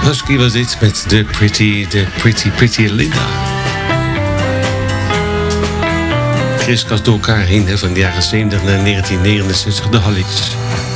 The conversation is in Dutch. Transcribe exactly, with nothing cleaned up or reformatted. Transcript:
Husky was dit met de Pretty, de Pretty, Pretty Linda. Kriskast door elkaar heen, hè, van de jaren zeventig naar negentien negenenzestig, de Hollies.